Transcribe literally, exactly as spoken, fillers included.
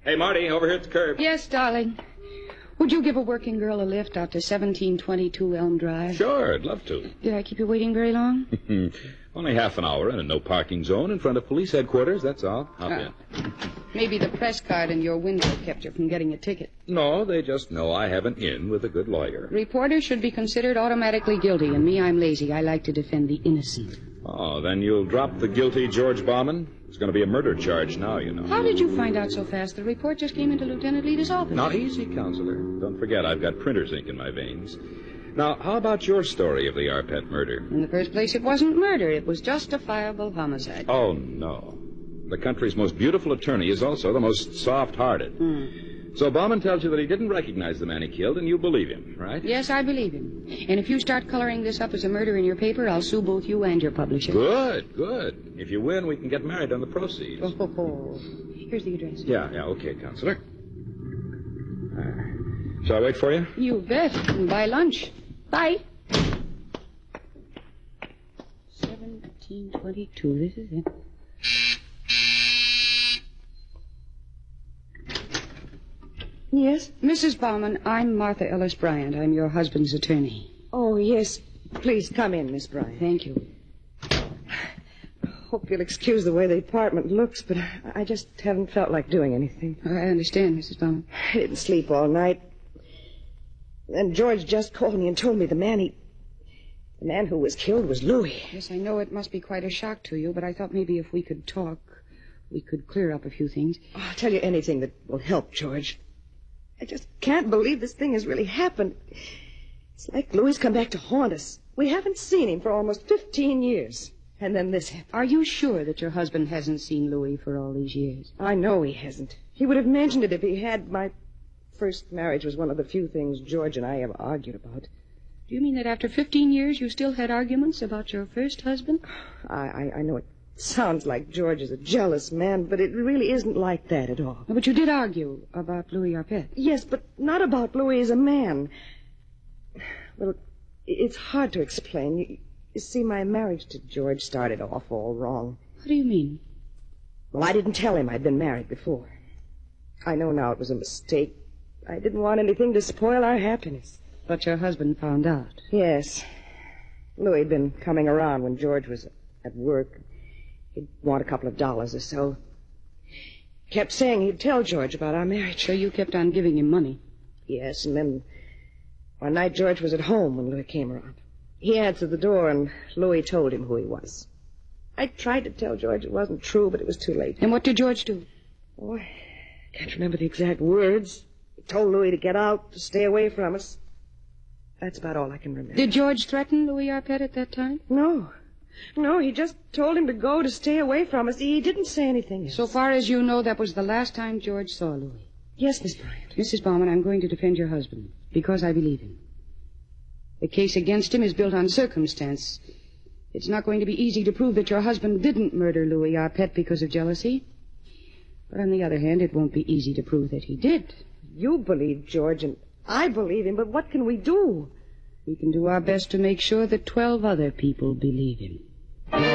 Hey, Marty, over here at the curb. Yes, darling. Would you give a working girl a lift out to seventeen twenty-two Elm Drive? Sure, I'd love to. Did I keep you waiting very long? Only half an hour in a no parking zone in front of police headquarters, that's all. Hop Ah. in. Maybe the press card in your window kept you from getting a ticket. No, they just know I have an in with a good lawyer. Reporters should be considered automatically guilty, and me, I'm lazy. I like to defend the innocent. Oh, then you'll drop the guilty George Bauman? There's going to be a murder charge now, you know. How did you find out so fast? The report just came into Lieutenant Lita's office. Now, easy, Counselor. Don't forget, I've got printer's ink in my veins. Now, how about your story of the Arpet murder? In the first place, it wasn't murder. It was justifiable homicide. Oh, no. The country's most beautiful attorney is also the most soft-hearted. Hmm. So Bauman tells you that he didn't recognize the man he killed, and you believe him, right? Yes, I believe him. And if you start coloring this up as a murder in your paper, I'll sue both you and your publisher. Good, good. If you win, we can get married on the proceeds. Oh, ho, ho. Here's the address. Yeah, yeah, okay, Counselor. Uh, shall I wait for you? You bet. And buy lunch. Bye. seventeen twenty-two. This is it. Yes? Missus Bauman, I'm Martha Ellis Bryant. I'm your husband's attorney. Oh, yes. Please come in, Miss Bryant. Thank you. Hope you'll excuse the way the apartment looks, but I just haven't felt like doing anything. I understand, Missus Bauman. I didn't sleep all night. And George just called me and told me the man he... The man who was killed was Louis. Yes, I know it must be quite a shock to you, but I thought maybe if we could talk, we could clear up a few things. Oh, I'll tell you anything that will help, George. I just can't believe this thing has really happened. It's like Louis come back to haunt us. We haven't seen him for almost fifteen years. And then this happened. Are you sure that your husband hasn't seen Louis for all these years? I know he hasn't. He would have mentioned it if he had. My first marriage was one of the few things George and I ever argued about. Do you mean that after fifteen years you still had arguments about your first husband? I, I, I know it sounds like George is a jealous man, but it really isn't like that at all. But you did argue about Louis Arpet. Yes, but not about Louis as a man. Well, it's hard to explain. You, you see, my marriage to George started off all wrong. What do you mean? Well, I didn't tell him I'd been married before. I know now it was a mistake. I didn't want anything to spoil our happiness. But your husband found out. Yes. Louis had been coming around when George was at work. He'd want a couple of dollars or so. Kept saying he'd tell George about our marriage. So you kept on giving him money? Yes, and then one night George was at home when Louis came around. He answered the door, and Louis told him who he was. I tried to tell George it wasn't true, but it was too late. And what did George do? Oh, I can't remember the exact words. He told Louis to get out, to stay away from us. That's about all I can remember. Did George threaten Louis Arpet at that time? No. No, he just told him to go, to stay away from us. He didn't say anything else. So far as you know, that was the last time George saw Louis. Yes, Miss Bryant. Missus Bauman, I'm going to defend your husband, because I believe him. The case against him is built on circumstance. It's not going to be easy to prove that your husband didn't murder Louis Arpet because of jealousy. But on the other hand, it won't be easy to prove that he did. You believe George, and I believe him, but what can we do? We can do our best to make sure that twelve other people believe him.